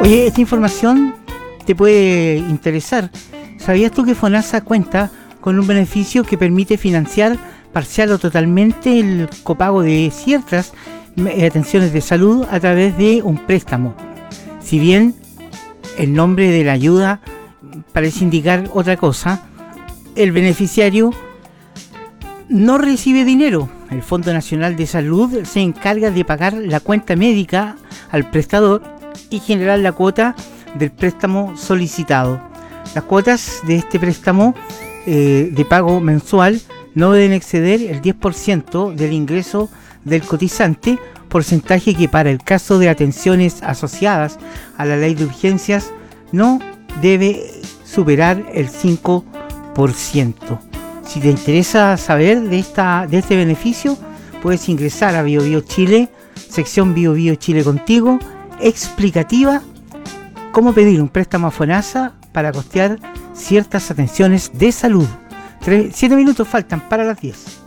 Oye, esta información te puede interesar. ¿Sabías tú que FONASA cuenta con un beneficio que permite financiar parcial o totalmente el copago de ciertas atenciones de salud a través de un préstamo? Si bien el nombre de la ayuda parece indicar otra cosa, el beneficiario no recibe dinero. El Fondo Nacional de Salud se encarga de pagar la cuenta médica al prestador y generar la cuota del préstamo solicitado. Las cuotas de este préstamo de pago mensual no deben exceder el 10% del ingreso del cotizante, porcentaje que para el caso de atenciones asociadas a la ley de urgencias no debe superar el 5%. Si te interesa saber de este beneficio, puedes ingresar a BioBio Chile, sección BioBio Chile Contigo, explicativa, cómo pedir un préstamo a FONASA para costear ciertas atenciones de salud. 7 minutos faltan para las 10.